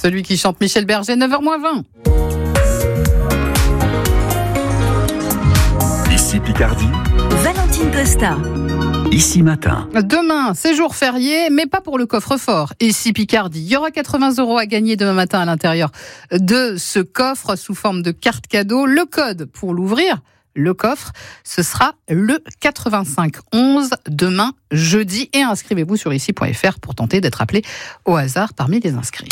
Celui qui chante Michel Berger, 9h-20. Ici Picardie, Valentine Costa. Ici Matin. Demain, c'est jour férié, mais pas pour le coffre-fort. Ici Picardie, il y aura 80 € à gagner demain matin à l'intérieur de ce coffre sous forme de carte cadeau. Le code pour l'ouvrir, le coffre, ce sera le 8511 demain jeudi. Et inscrivez-vous sur ici.fr pour tenter d'être appelé au hasard parmi les inscrits.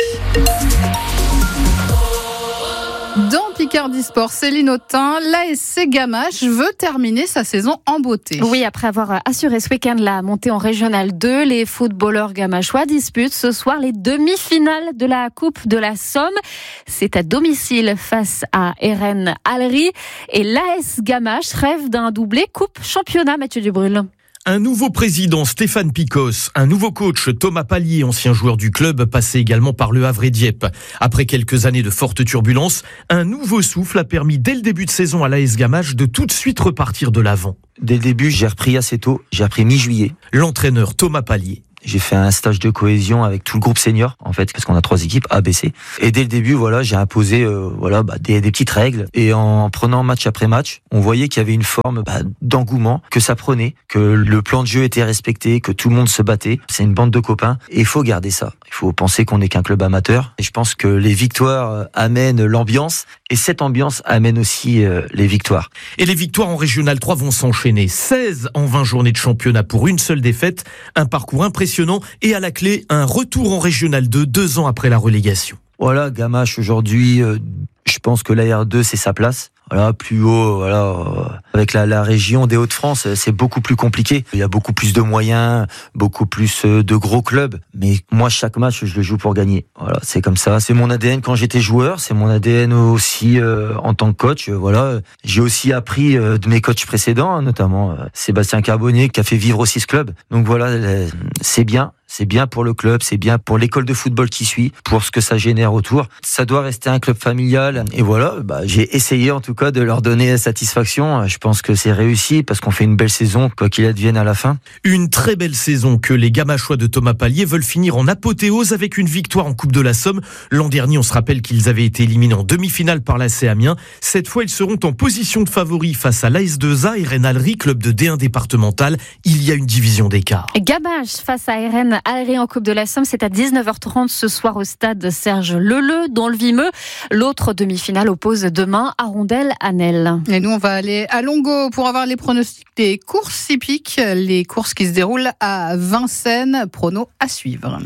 Dans Picardie Sport, Céline Autain, l'ASC Gamache veut terminer sa saison en beauté. Oui, après avoir assuré ce week-end la montée en Régional 2, les footballeurs gamachois disputent ce soir les demi-finales de la Coupe de la Somme. C'est à domicile face à Eren Allery. Et l'AS Gamache rêve d'un doublé Coupe Championnat, Mathieu Dubrul. Un nouveau président, Stéphane Picos, un nouveau coach, Thomas Pallier, ancien joueur du club, passé également par Le Havre et Dieppe. Après quelques années de fortes turbulences, un nouveau souffle a permis dès le début de saison à l'AS Gamache de tout de suite repartir de l'avant. Dès le début, j'ai repris assez tôt, j'ai repris mi-juillet. L'entraîneur Thomas Pallier. J'ai fait un stage de cohésion avec tout le groupe senior, en fait, parce qu'on a 3 équipes, A, B, C. Et dès le début, j'ai imposé des petites règles. Et en prenant match après match, on voyait qu'il y avait une forme d'engouement, que ça prenait, que le plan de jeu était respecté, que tout le monde se battait. C'est une bande de copains. Et il faut garder ça. Il faut penser qu'on n'est qu'un club amateur. Et je pense que les victoires amènent l'ambiance. Et cette ambiance amène aussi les victoires. Et les victoires en Régional 3 vont s'enchaîner. 16 en 20 journées de championnat pour une seule défaite. Un parcours impressionnant. Et à la clé, un retour en Régional 2, 2 ans après la relégation. Voilà, Gamache aujourd'hui, je pense que l'AR2 c'est sa place. Voilà, plus haut, avec la région des Hauts-de-France, c'est beaucoup plus compliqué. Il y a beaucoup plus de moyens, beaucoup plus de gros clubs. Mais moi, chaque match, je le joue pour gagner. Voilà, c'est comme ça. C'est mon ADN quand j'étais joueur, c'est mon ADN aussi en tant que coach. Voilà, j'ai aussi appris de mes coachs précédents, notamment Sébastien Carbonnier, qui a fait vivre aussi ce club. Donc voilà, c'est bien. C'est bien pour le club, c'est bien pour l'école de football qui suit, pour ce que ça génère autour. Ça doit rester un club familial. Et voilà, j'ai essayé en tout cas de leur donner satisfaction. Je pense que c'est réussi parce qu'on fait une belle saison, quoi qu'il advienne à la fin. Une très belle saison que les Gamachois de Thomas Pallier veulent finir en apothéose avec une victoire en Coupe de la Somme. L'an dernier, on se rappelle qu'ils avaient été éliminés en demi-finale par l'AC Amiens. Cette fois, ils seront en position de favori face à l'AS2A et Eren Allery, club de D1 départemental. Il y a une division d'écart. Gamache face à Eren Allery en Coupe de la Somme, c'est à 19h30 ce soir au stade Serge Leleu dans le Vimeux. L'autre demi-finale oppose demain Arondel-Annel. Et nous, on va aller à Longo pour avoir les pronostics des courses hippiques, les courses qui se déroulent à Vincennes. Pronos à suivre.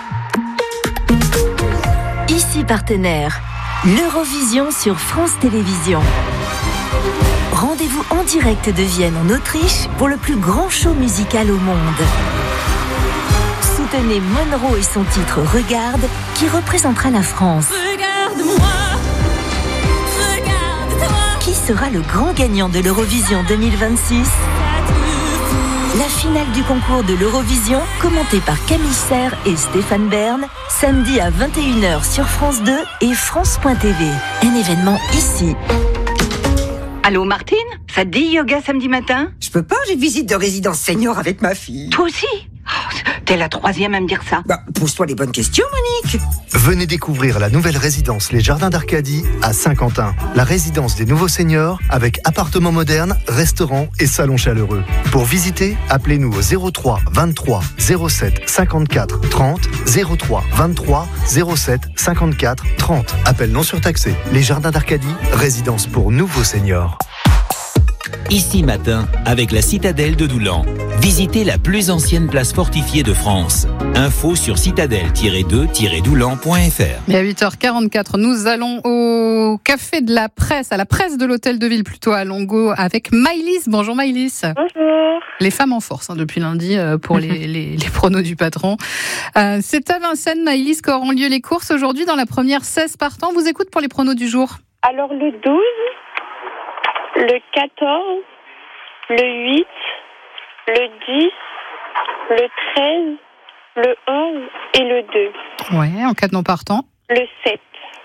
Ici partenaire, l'Eurovision sur France Télévisions. Rendez-vous en direct de Vienne en Autriche pour le plus grand show musical au monde. Soutenez Monroe et son titre Regarde, qui représentera la France. Regarde-moi, regarde-toi. Qui sera le grand gagnant de l'Eurovision 2026 ? La finale du concours de l'Eurovision, commentée par Camille Serre et Stéphane Bern, samedi à 21h sur France 2 et France.tv. Un événement ici. Allô Martine, ça te dit yoga samedi matin ? Je peux pas, j'ai une visite de résidence senior avec ma fille. Toi aussi ? T'es la 3e à me dire ça. Pose-toi les bonnes questions, Monique. Venez découvrir la nouvelle résidence Les Jardins d'Arcadie à Saint-Quentin. La résidence des nouveaux seniors avec appartements modernes, restaurants et salons chaleureux. Pour visiter, appelez-nous au 03 23 07 54 30 03 23 07 54 30. Appel non surtaxé. Les Jardins d'Arcadie, résidence pour nouveaux seniors. Ici Matin, avec la citadelle de Doulan. Visitez la plus ancienne place fortifiée de France. Info sur citadelle-2-doulan.fr. Et à 8h44, nous allons au café de la presse, à la presse de l'hôtel de ville, plutôt à Longo, avec Maïlis. Bonjour Maïlis. Bonjour. Les femmes en force depuis lundi pour les pronos du patron. C'est à Vincennes, Maïlis, qu'auront lieu les courses aujourd'hui dans la première 16 partants. Vous écoute pour les pronos du jour. Alors le 12, le 14, le 8, le 10, le 13, le 11 et le 2. Ouais, en cas de non partant. Le 7.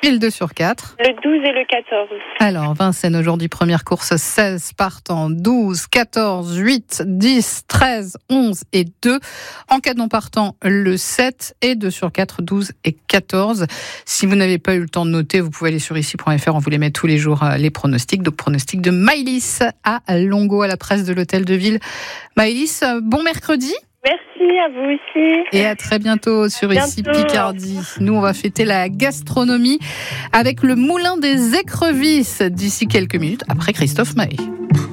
Et le 2 sur 4. Le 12 et le 14. Alors, Vincennes, aujourd'hui, première course, 16 partants, 12, 14, 8, 10, 13, 11 et 2. En cas de non partant, le 7 et 2 sur 4, 12 et 14. Si vous n'avez pas eu le temps de noter, vous pouvez aller sur ici.fr, on vous les met tous les jours, les pronostics. Donc, pronostics de Maëlys à Longo, à la presse de l'Hôtel de Ville. Maëlys, bon mercredi. Merci, à vous aussi. Et à très bientôt sur Ici Picardie. Nous, on va fêter la gastronomie avec le Moulin des Écrevisses d'ici quelques minutes après Christophe Maé.